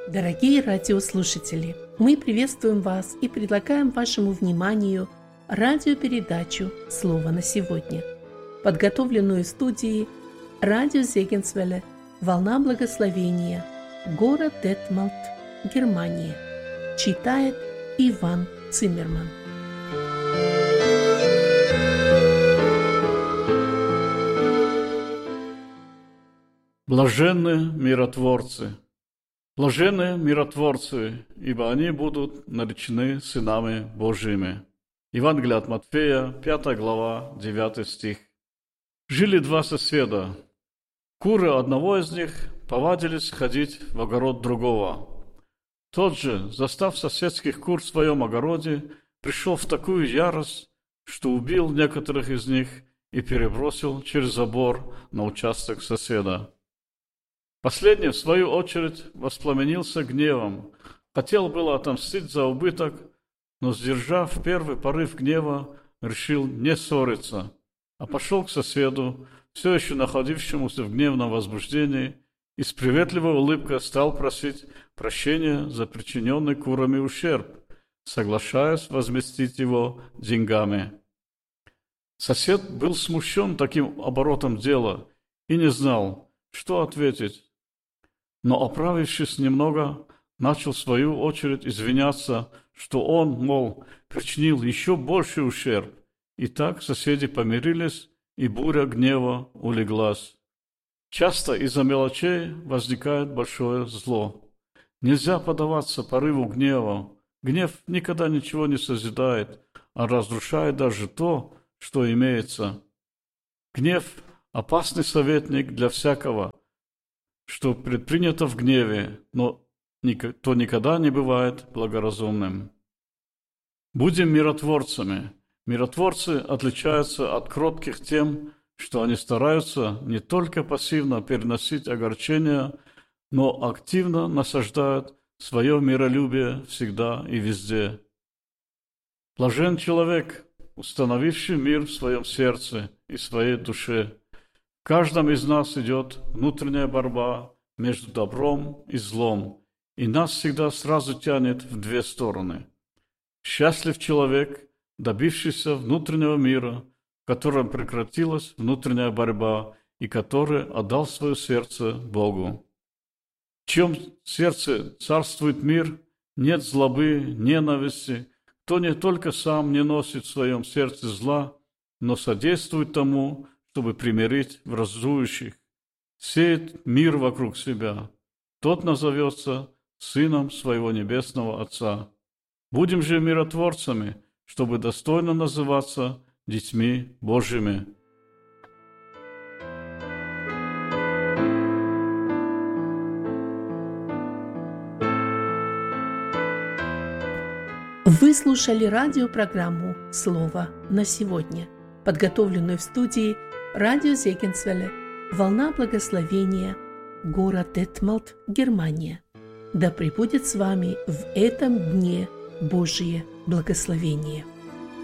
Дорогие радиослушатели, мы приветствуем вас и предлагаем вашему вниманию радиопередачу «Слово на сегодня», подготовленную в студии радио Зегенсвелле «Волна благословения», город Детмалт, Германия. Читает Иван Циммерман. Блаженны миротворцы. Блаженны миротворцы, ибо они будут наречены сынами Божьими. Евангелие от Матфея, 5 глава, 9 стих. Жили два соседа. Куры одного из них повадились ходить в огород другого. Тот же, застав соседских кур в своем огороде, пришел в такую ярость, что убил некоторых из них и перебросил через забор на участок соседа. Последний, в свою очередь, воспламенился гневом, хотел было отомстить за убыток, но, сдержав первый порыв гнева, решил не ссориться, а пошел к соседу, все еще находившемуся в гневном возбуждении, и с приветливой улыбкой стал просить прощения за причиненный курами ущерб, соглашаясь возместить его деньгами. Сосед был смущен таким оборотом дела и не знал, что ответить. Но, оправившись немного, начал в свою очередь извиняться, что он, мол, причинил еще больший ущерб. И так соседи помирились, и буря гнева улеглась. Часто из-за мелочей возникает большое зло. Нельзя поддаваться порыву гнева. Гнев никогда ничего не созидает, а разрушает даже то, что имеется. Гнев – опасный советник для всякого, что предпринято в гневе, но то никогда не бывает благоразумным. Будем миротворцами. Миротворцы отличаются от кротких тем, что они стараются не только пассивно переносить огорчения, но активно насаждают свое миролюбие всегда и везде. Блажен человек, установивший мир в своем сердце и своей душе. В каждом из нас идет внутренняя борьба между добром и злом, и нас всегда сразу тянет в две стороны. Счастлив человек, добившийся внутреннего мира, в котором прекратилась внутренняя борьба и который отдал свое сердце Богу. В чьем сердце царствует мир, нет злобы, ненависти, кто не только сам не носит в своем сердце зла, но содействует тому, чтобы примирить враждующих, сеет мир вокруг себя. Тот назовется сыном своего небесного Отца. Будем же миротворцами, чтобы достойно называться детьми Божьими. Вы слушали радиопрограмму «Слово на сегодня», подготовленную в студии радио Зегенсвелле «Волна благословения», город Детмалт, Германия. Да пребудет с вами в этом дне Божие благословение.